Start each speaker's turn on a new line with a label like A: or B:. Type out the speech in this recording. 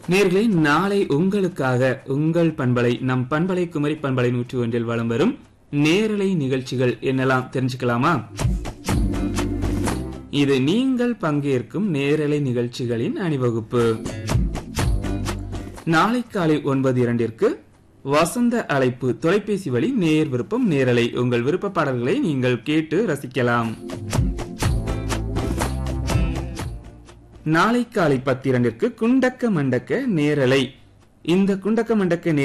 A: நேயர்களே, நாளை உங்களுக்காக உங்கள் பண்பலை நம் பண்பலை குமரி பண்பலை 101 வலம் வரும் நேரலை நிகழ்ச்சிகள் என்னெல்லாம் தெரிஞ்சுக்கலாமா? இது நீங்கள் பங்கேற்கும் நேரலை நிகழ்ச்சிகளின் அணிவகுப்பு. நாளை காலை 9:02 வசந்த அழைப்பு தொலைபேசி வழி நேர் விருப்பம் நேரலை. உங்கள் விருப்ப பாடல்களை நீங்கள் கேட்டு ரசிக்கலாம். நாளை காலை 10:02 குண்டக்க மண்டக்க நேரலை. இந்த குண்டக்க மண்டக்க